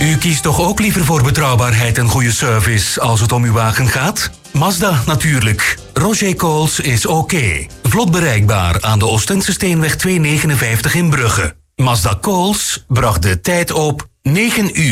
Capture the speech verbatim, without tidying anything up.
U kiest toch ook liever voor betrouwbaarheid en goede service als het om uw wagen gaat? Mazda natuurlijk. Roger Coles is oké. Vlot bereikbaar aan de Oostense Steenweg tweehonderdnegenenvijftig in Brugge. Mazda Coles bracht de tijd op negen uur.